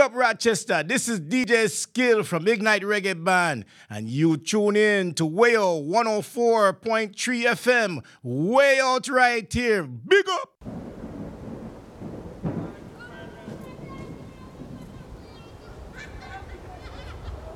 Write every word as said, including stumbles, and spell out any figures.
up, Rochester. This is D J Skill from Ignite Reggae Band, and you tune in to Wayo one oh four point three F M. Way out right here. Big up!